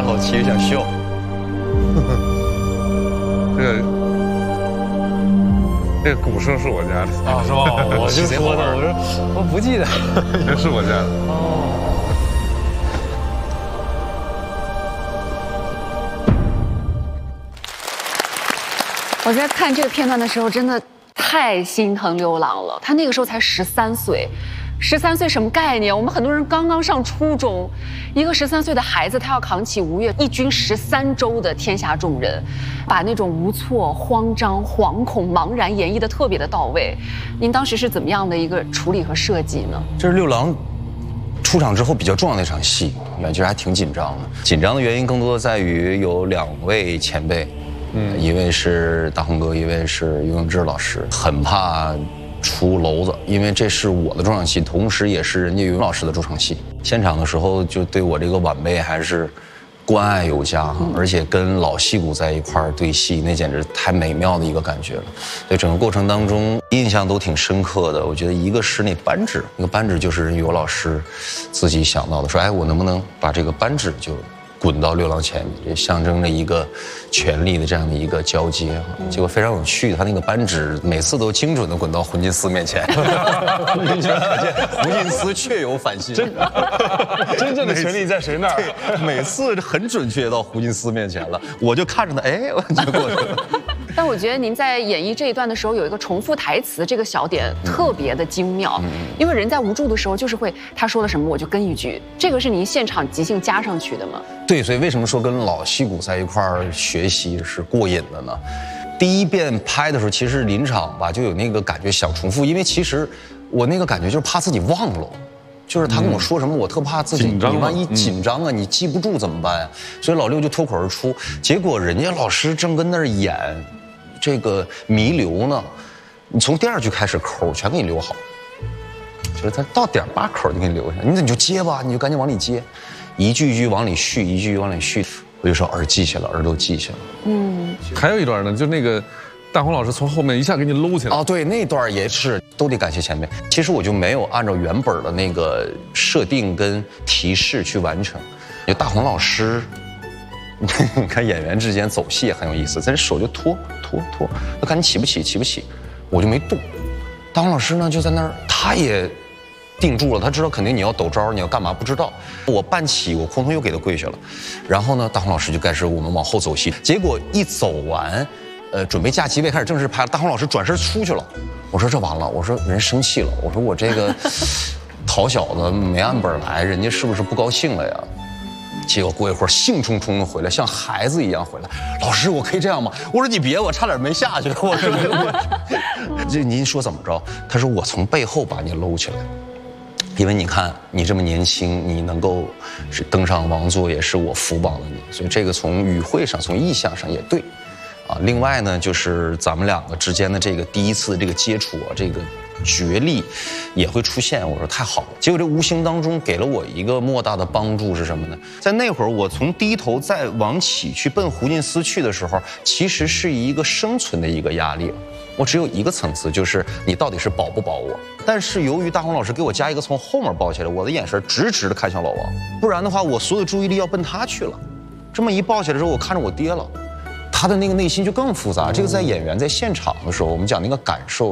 口气有点秀。 这个鼓声是我家的啊，是吧？我就说的，我说我不记得， 这是我家的。 哦。 我在看这个片段的时候，真的太心疼刘郎了。他那个时候才13岁，13岁什么概念？我们很多人刚刚上初中，一个13岁的孩子，他要扛起吴越一军13州的天下重任，把那种无措、慌张、惶恐、茫然演绎得特别的到位。您当时是怎么样的一个处理和设计呢？ 这是刘郎出场之后比较重要的一场戏，其实还挺紧张的。紧张的原因更多的在于有2位前辈。一位是大红哥，一位是尤永志老师，很怕出篓子，因为这是我的重场戏，同时也是人家尤老师的重场戏。现场的时候就对我这个晚辈还是关爱有加，而且跟老戏骨在一块儿对戏，那简直太美妙的一个感觉了。所以整个过程当中印象都挺深刻的。我觉得一个是那扳指，那个扳指就是尤老师自己想到的，说哎，我能不能把这个扳指就滚到刘郎前面，这象征着一个权力的这样的一个交接。结果非常有趣，他那个扳指每次都精准的滚到胡金思面前，可见胡金思确有反心。 真正的权力在谁那儿？ 对，每次很准确到胡金思面前了，我就看着他，哎，我就过去了。 但我觉得您在演绎这一段的时候，有一个重复台词这个小点特别的精妙，因为人在无助的时候就是会他说了什么我就跟一句，这个是您现场即兴加上去的吗？ 对，所以为什么说跟老戏骨在一块儿学习是过瘾的呢？第一遍拍的时候，其实临场吧就有那个感觉想重复，因为其实我那个感觉就是怕自己忘了。就是他跟我说什么，我特怕自己，你万一紧张啊，你记不住怎么办呀？所以老六就脱口而出，结果人家老师正跟那儿演这个弥留呢，你从第2句开始口全给你留好，就是他到点8口就给你留下，你就接吧，你就赶紧往里接，一句一句往里续，一句一句往里续，我就说耳记下了，耳都记下了。 还有一段呢，就那个大红老师从后面一下给你搂起来。 哦，对，那段也是都得感谢前辈。其实我就没有按照原本的那个设定跟提示去完成。就大红老师，你看演员之间走戏也很有意思，咱手就拖，他看你起不起，我就没动。大红老师呢就在那儿，他也定住了，他知道肯定你要抖招，你要干嘛不知道。我半起，我哐哐又给他跪下了。然后呢，大红老师就开始我们往后走戏，结果一走完。准备架机位开始正式拍了，大红老师转身出去了。我说这完了，我说人生气了，我说我这个讨小子没按本来，人家是不是不高兴了呀？结果过一会儿兴冲冲的回来，像孩子一样回来。老师，我可以这样吗？我说你别，我差点没下去。我说这您说怎么着？他说我从背后把你搂起来。因为你看你这么年轻，你能够是登上王座，也是我福保了你，所以这个从语汇上、从意象上也对。另外呢，就是咱们2个之间的这个第一次这个接触啊，这个角力也会出现。我说太好了，结果这无形当中给了我一个莫大的帮助是什么呢？在那会儿，我从低头再往起去奔胡金思去的时候，其实是一个生存的一个压力了。我只有一个层次，就是你到底是保不保我？但是由于大红老师给我加一个从后面抱起来，我的眼神直直的看向老王，不然的话，我所有注意力要奔他去了。这么一抱起来之后，我看着我爹了。他的那个内心就更复杂，这个在演员在现场的时候，我们讲那个感受。